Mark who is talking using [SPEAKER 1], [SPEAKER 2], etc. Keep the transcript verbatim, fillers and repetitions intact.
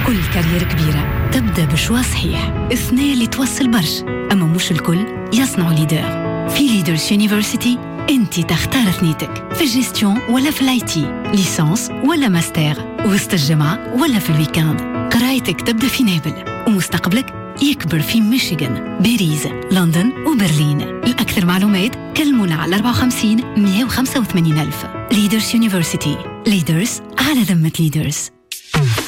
[SPEAKER 1] كل كارير كبيرة تبدأ بشوا صحيح، اثنين اللي توصل برش، أما مش الكل يصنعوا ليدر. في ليدرز يونيفرسيتي انتي تختار ثنيتك، في الجيستيون ولا في الاي تي، ليسانس ولا ماستر، وسط الجامعة ولا في الويكاند. قرايتك تبدأ في نابل ومستقبلك يكبر في ميشيغان، باريس، لندن وبرلين. لأكثر معلومات كلمونا على أربعة وخمسين مئة وخمسة وثمانين ألف. ليدرز يونيفرسيتي، ليدرز على ذمة ليدرز.